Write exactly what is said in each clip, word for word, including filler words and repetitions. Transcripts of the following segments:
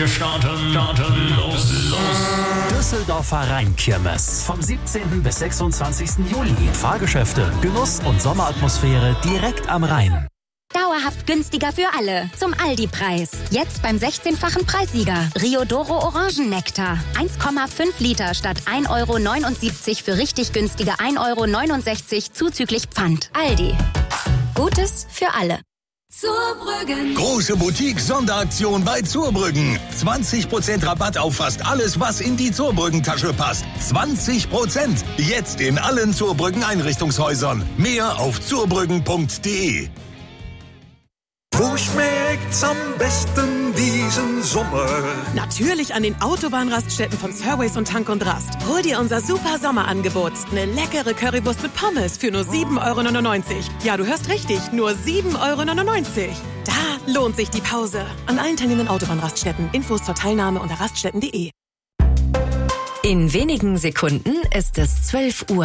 starten, starten, los, los. Düsseldorfer Rheinkirmes. Vom siebzehnten bis sechsundzwanzigsten Juli. Fahrgeschäfte, Genuss und Sommeratmosphäre direkt am Rhein. Dauerhaft günstiger für alle. Zum Aldi-Preis. Jetzt beim sechzehnfachen Preissieger. Riodoro Orangennektar. eins Komma fünf Liter statt ein Euro neunundsiebzig für richtig günstige ein Euro neunundsechzig zuzüglich Pfand. Aldi. Gutes für alle. Zurbrüggen. Große Boutique-Sonderaktion bei Zurbrüggen. zwanzig Prozent Rabatt auf fast alles, was in die Zurbrüggen-Tasche passt. zwanzig Prozent. Jetzt in allen Zurbrüggen-Einrichtungshäusern. Mehr auf zurbrüggen punkt de. Wo schmeckt's am besten diesen Sommer? Natürlich an den Autobahnraststätten von Surways und Tank und Rast. Hol dir unser super Sommerangebot. Eine leckere Currywurst mit Pommes für nur sieben Euro neunundneunzig. Ja, du hörst richtig, nur sieben Euro neunundneunzig. Da lohnt sich die Pause. An allen teilnehmenden Autobahnraststätten. Infos zur Teilnahme unter raststätten punkt de. In wenigen Sekunden ist es zwölf Uhr.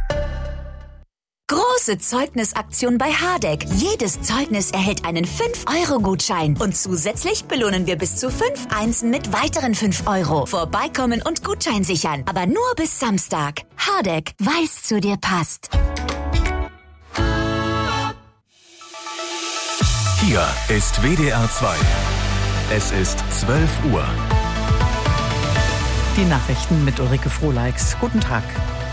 Große Zeugnisaktion bei Hardegg. Jedes Zeugnis erhält einen fünf Euro Gutschein. Und zusätzlich belohnen wir bis zu fünf Einsen mit weiteren fünf Euro. Vorbeikommen und Gutschein sichern. Aber nur bis Samstag. Hardegg, weil's zu dir passt. Hier ist W D R zwei. Es ist zwölf Uhr. Die Nachrichten mit Ulrike Frohleix. Guten Tag.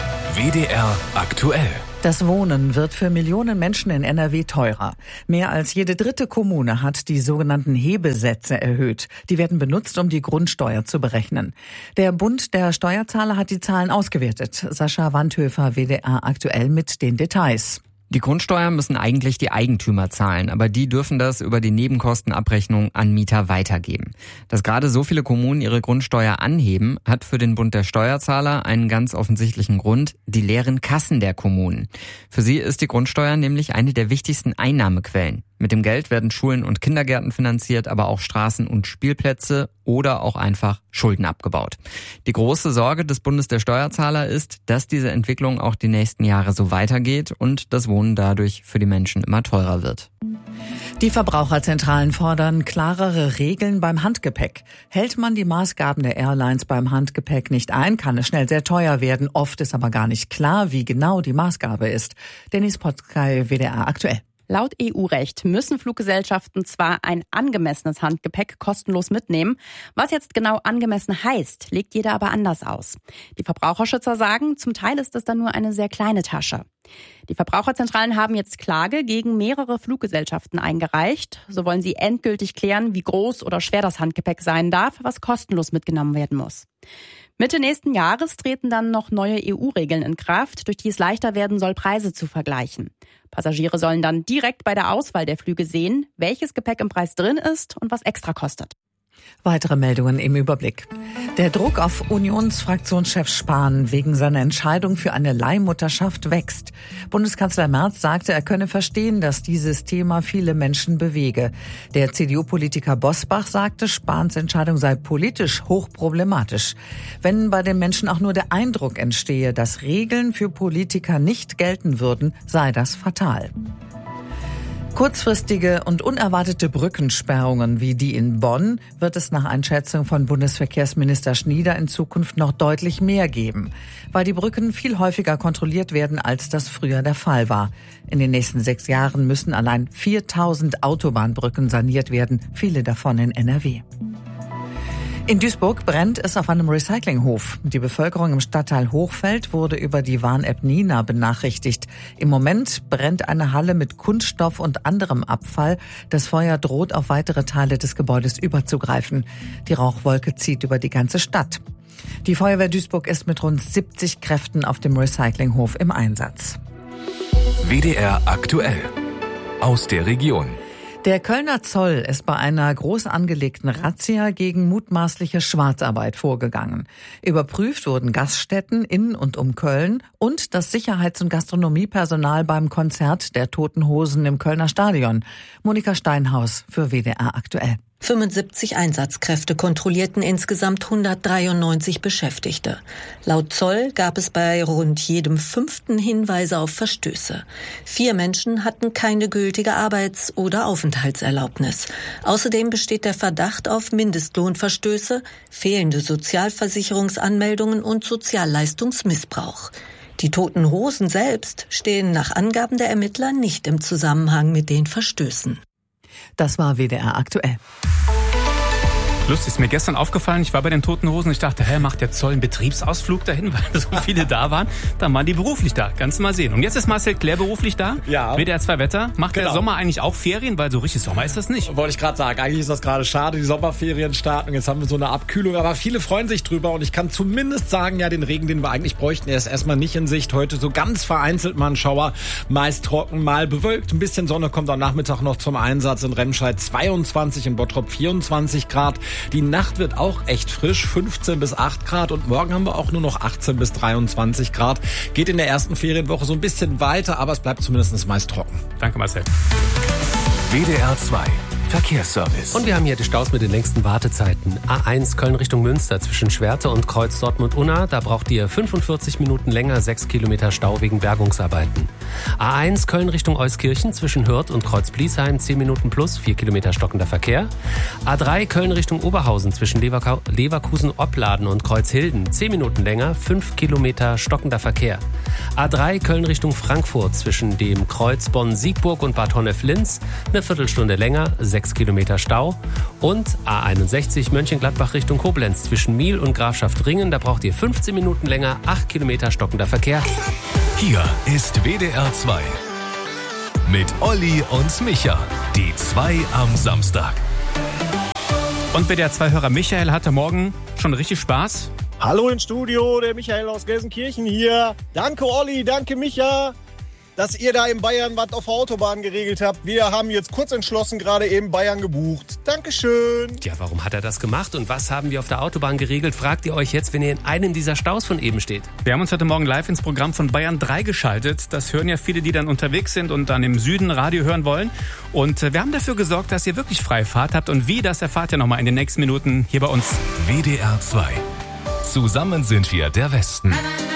W D R aktuell. Das Wohnen wird für Millionen Menschen in N R W teurer. Mehr als jede dritte Kommune hat die sogenannten Hebesätze erhöht. Die werden benutzt, um die Grundsteuer zu berechnen. Der Bund der Steuerzahler hat die Zahlen ausgewertet. Sascha Wandhöfer, W D R aktuell mit den Details. Die Grundsteuer müssen eigentlich die Eigentümer zahlen, aber die dürfen das über die Nebenkostenabrechnung an Mieter weitergeben. Dass gerade so viele Kommunen ihre Grundsteuer anheben, hat für den Bund der Steuerzahler einen ganz offensichtlichen Grund: die leeren Kassen der Kommunen. Für sie ist die Grundsteuer nämlich eine der wichtigsten Einnahmequellen. Mit dem Geld werden Schulen und Kindergärten finanziert, aber auch Straßen und Spielplätze oder auch einfach Schulden abgebaut. Die große Sorge des Bundes der Steuerzahler ist, dass diese Entwicklung auch die nächsten Jahre so weitergeht und das Wohnen dadurch für die Menschen immer teurer wird. Die Verbraucherzentralen fordern klarere Regeln beim Handgepäck. Hält man die Maßgaben der Airlines beim Handgepäck nicht ein, kann es schnell sehr teuer werden. Oft ist aber gar nicht klar, wie genau die Maßgabe ist. Dennis Potzkay, W D R aktuell. Laut E U-Recht müssen Fluggesellschaften zwar ein angemessenes Handgepäck kostenlos mitnehmen. Was jetzt genau angemessen heißt, legt jeder aber anders aus. Die Verbraucherschützer sagen, zum Teil ist es dann nur eine sehr kleine Tasche. Die Verbraucherzentralen haben jetzt Klage gegen mehrere Fluggesellschaften eingereicht. So wollen sie endgültig klären, wie groß oder schwer das Handgepäck sein darf, was kostenlos mitgenommen werden muss. Mitte nächsten Jahres treten dann noch neue E U-Regeln in Kraft, durch die es leichter werden soll, Preise zu vergleichen. Passagiere sollen dann direkt bei der Auswahl der Flüge sehen, welches Gepäck im Preis drin ist und was extra kostet. Weitere Meldungen im Überblick. Der Druck auf Unionsfraktionschef Spahn wegen seiner Entscheidung für eine Leihmutterschaft wächst. Bundeskanzler Merz sagte, er könne verstehen, dass dieses Thema viele Menschen bewege. Der C D U-Politiker Bosbach sagte, Spahns Entscheidung sei politisch hochproblematisch. Wenn bei den Menschen auch nur der Eindruck entstehe, dass Regeln für Politiker nicht gelten würden, sei das fatal. Kurzfristige und unerwartete Brückensperrungen wie die in Bonn wird es nach Einschätzung von Bundesverkehrsminister Schnieder in Zukunft noch deutlich mehr geben, weil die Brücken viel häufiger kontrolliert werden, als das früher der Fall war. In den nächsten sechs Jahren müssen allein viertausend Autobahnbrücken saniert werden, viele davon in N R W. In Duisburg brennt es auf einem Recyclinghof. Die Bevölkerung im Stadtteil Hochfeld wurde über die Warn-App Nina benachrichtigt. Im Moment brennt eine Halle mit Kunststoff und anderem Abfall. Das Feuer droht, auf weitere Teile des Gebäudes überzugreifen. Die Rauchwolke zieht über die ganze Stadt. Die Feuerwehr Duisburg ist mit rund siebzig Kräften auf dem Recyclinghof im Einsatz. W D R aktuell. Aus der Region. Der Kölner Zoll ist bei einer groß angelegten Razzia gegen mutmaßliche Schwarzarbeit vorgegangen. Überprüft wurden Gaststätten in und um Köln und das Sicherheits- und Gastronomiepersonal beim Konzert der Toten Hosen im Kölner Stadion. Monika Steinhaus für W D R aktuell. fünfundsiebzig Einsatzkräfte kontrollierten insgesamt hundertdreiundneunzig Beschäftigte. Laut Zoll gab es bei rund jedem fünften Hinweise auf Verstöße. Vier Menschen hatten keine gültige Arbeits- oder Aufenthaltserlaubnis. Außerdem besteht der Verdacht auf Mindestlohnverstöße, fehlende Sozialversicherungsanmeldungen und Sozialleistungsmissbrauch. Die Toten Hosen selbst stehen nach Angaben der Ermittler nicht im Zusammenhang mit den Verstößen. Das war W D R aktuell. Lustig, ist mir gestern aufgefallen, ich war bei den Toten Hosen, ich dachte, hä, macht der Zoll einen Betriebsausflug dahin, weil so viele da waren? Dann waren die beruflich da, kannst du mal sehen. Und jetzt ist Marcel Claire beruflich da, ja. W D R zwei Wetter. Macht genau. der Sommer eigentlich auch Ferien, weil so richtig Sommer ist das nicht? Wollte ich gerade sagen, eigentlich ist das gerade schade, die Sommerferien starten und jetzt haben wir so eine Abkühlung, aber viele freuen sich drüber und ich kann zumindest sagen, ja, den Regen, den wir eigentlich bräuchten, der ist erstmal nicht in Sicht. Heute so ganz vereinzelt mal ein Schauer, meist trocken, mal bewölkt, ein bisschen Sonne kommt am Nachmittag noch zum Einsatz. In Remscheid zweiundzwanzig, in Bottrop vierundzwanzig Grad. Die Nacht wird auch echt frisch, fünfzehn bis acht Grad und morgen haben wir auch nur noch achtzehn bis dreiundzwanzig Grad. Geht in der ersten Ferienwoche so ein bisschen weiter, aber es bleibt zumindest meist trocken. Danke, Marcel. W D R zwei Verkehrsservice. Und wir haben hier die Staus mit den längsten Wartezeiten. A eins Köln Richtung Münster zwischen Schwerte und Kreuz Dortmund-Unna. Da braucht ihr fünfundvierzig Minuten länger, sechs Kilometer Stau wegen Bergungsarbeiten. A eins Köln Richtung Euskirchen zwischen Hürth und Kreuz-Bliesheim, zehn Minuten plus, vier Kilometer stockender Verkehr. A drei Köln Richtung Oberhausen zwischen Leverka- Leverkusen-Opladen und Kreuzhilden, zehn Minuten länger, fünf Kilometer stockender Verkehr. A drei Köln Richtung Frankfurt zwischen dem Kreuz Bonn-Siegburg und Bad Honnef-Linz, eine Viertelstunde länger, sechs Kilometer Stau. Und A einundsechzig Mönchengladbach Richtung Koblenz zwischen Miel und Grafschaft Ringen, da braucht ihr fünfzehn Minuten länger, acht Kilometer stockender Verkehr. Hier ist W D R zwei mit Olli und Micha, die zwei am Samstag. Und W D R zwei Hörer Michael hatte morgen schon richtig Spaß. Hallo ins Studio, der Michael aus Gelsenkirchen hier. Danke Olli, danke Micha, dass ihr da in Bayern was auf der Autobahn geregelt habt. Wir haben jetzt kurz entschlossen gerade eben Bayern gebucht. Dankeschön. Ja, warum hat er das gemacht und was haben wir auf der Autobahn geregelt, fragt ihr euch jetzt, wenn ihr in einem dieser Staus von eben steht. Wir haben uns heute Morgen live ins Programm von Bayern drei geschaltet. Das hören ja viele, die dann unterwegs sind und dann im Süden Radio hören wollen. Und wir haben dafür gesorgt, dass ihr wirklich freie Fahrt habt. Und wie, das erfahrt ihr nochmal in den nächsten Minuten hier bei uns. W D R zwei. Zusammen sind wir der Westen.